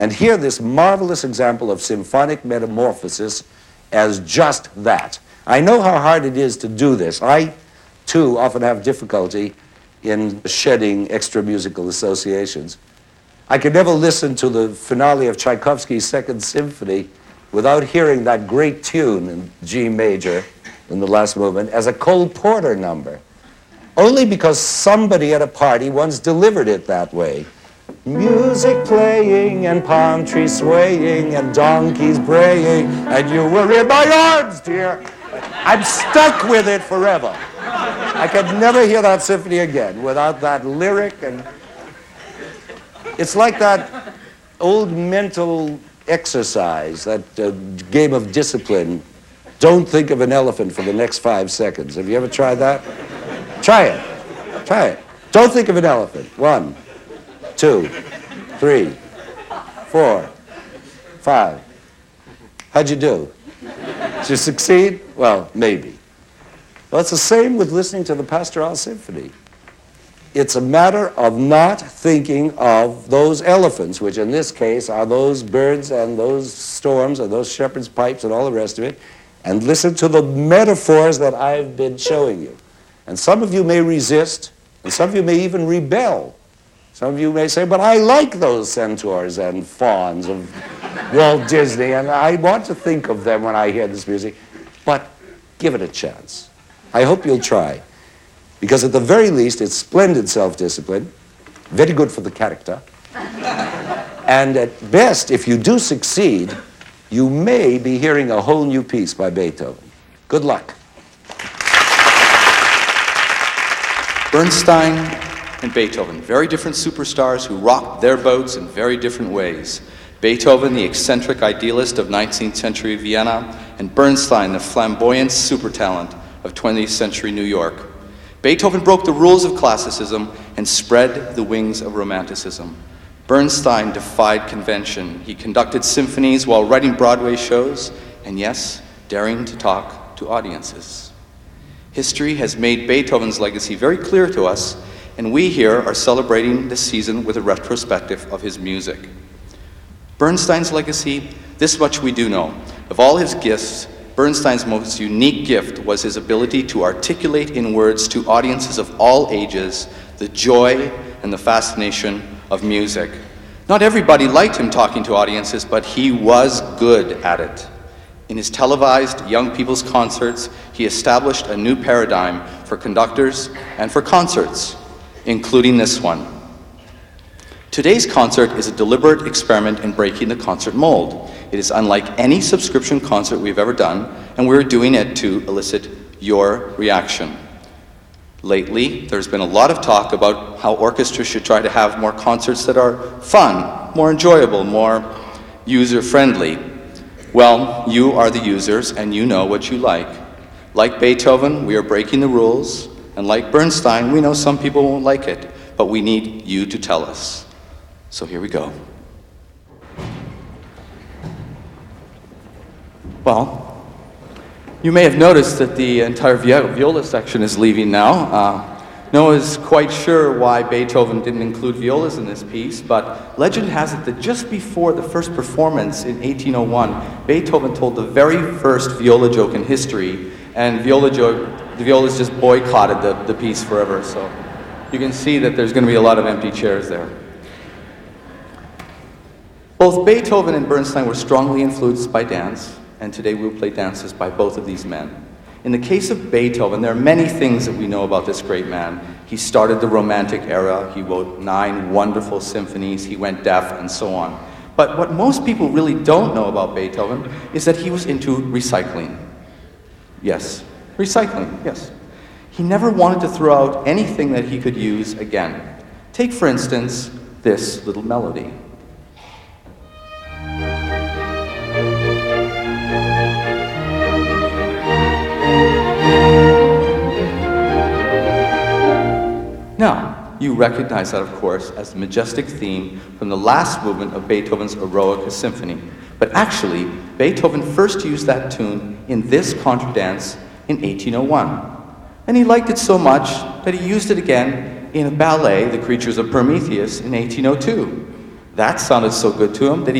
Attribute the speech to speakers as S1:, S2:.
S1: And hear this marvelous example of symphonic metamorphosis as just that. I know how hard it is to do this. I, too, often have difficulty in shedding extra musical associations. I could never listen to the finale of Tchaikovsky's Second Symphony without hearing that great tune in G major in the last movement as a Cole Porter number, only because somebody at a party once delivered it that way. Music playing and palm trees swaying and donkeys braying, and you were in my arms, dear. I'm stuck with it forever. I could never hear that symphony again without that lyric. And it's like that old mental exercise, that game of discipline. Don't think of an elephant for the next 5 seconds. Have you ever tried that? Try it. Try it. Don't think of an elephant. 1, 2, 3, 4, 5. How'd you do? Did you succeed? Well, maybe. Well, it's the same with listening to the Pastoral Symphony. It's a matter of not thinking of those elephants, which in this case are those birds and those storms and those shepherd's pipes and all the rest of it, and listen to the metaphors that I've been showing you. And some of you may resist, and some of you may even rebel. Some of you may say, but I like those centaurs and fawns of Walt Disney, and I want to think of them when I hear this music. But give it a chance. I hope you'll try. Because at the very least, it's splendid self-discipline, very good for the character. And at best, if you do succeed, you may be hearing a whole new piece by Beethoven. Good luck.
S2: Bernstein and Beethoven, very different superstars who rocked their boats in very different ways. Beethoven, the eccentric idealist of 19th century Vienna, and Bernstein, the flamboyant supertalent of 20th century New York. Beethoven broke the rules of classicism and spread the wings of romanticism. Bernstein defied convention. He conducted symphonies while writing Broadway shows, and yes, daring to talk to audiences. History has made Beethoven's legacy very clear to us, and we here are celebrating this season with a retrospective of his music. Bernstein's legacy, this much we do know. Of all his gifts, Bernstein's most unique gift was his ability to articulate in words to audiences of all ages the joy and the fascination of music. Not everybody liked him talking to audiences, but he was good at it. In his televised young people's concerts, he established a new paradigm for conductors and for concerts, including this one. Today's concert is a deliberate experiment in breaking the concert mold. It is unlike any subscription concert we've ever done, and we're doing it to elicit your reaction. Lately, there's been a lot of talk about how orchestras should try to have more concerts that are fun, more enjoyable, more user-friendly. Well, you are the users, and you know what you like. Like Beethoven, we are breaking the rules, and like Bernstein, we know some people won't like it, but we need you to tell us. So here we go. Well, you may have noticed that the entire viola section is leaving now. No one is quite sure why Beethoven didn't include violas in this piece, but legend has it that just before the first performance in 1801, Beethoven told the very first viola joke in history, and the violas just boycotted the piece forever. So you can see that there's going to be a lot of empty chairs there. Both Beethoven and Bernstein were strongly influenced by dance, and today we'll play dances by both of these men. In the case of Beethoven, there are many things that we know about this great man. He started the Romantic era, he wrote 9 wonderful symphonies, he went deaf, and so on. But what most people really don't know about Beethoven is that he was into recycling. Yes, recycling, yes. He never wanted to throw out anything that he could use again. Take, for instance, this little melody. Now, you recognize that, of course, as the majestic theme from the last movement of Beethoven's Eroica Symphony. But actually, Beethoven first used that tune in this contradance in 1801. And he liked it so much that he used it again in a ballet, The Creatures of Prometheus, in 1802. That sounded so good to him that he